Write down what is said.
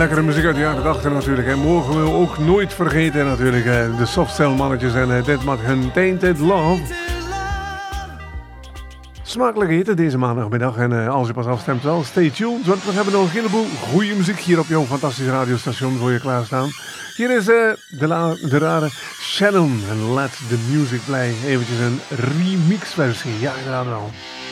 lekkere muziek uit de jaren 80 natuurlijk. En mogen we ook nooit vergeten natuurlijk. De Softcell mannetjes en dit maakt hun Tainted Love. Smakelijk eten deze maandagmiddag. En als je pas afstemt wel, stay tuned. Want we hebben nog een heleboel goede muziek hier op jouw fantastische radiostation voor je klaarstaan. Hier is de rare Shannon en Let the Music Play. Eventjes een remix versie. Ja, inderdaad wel.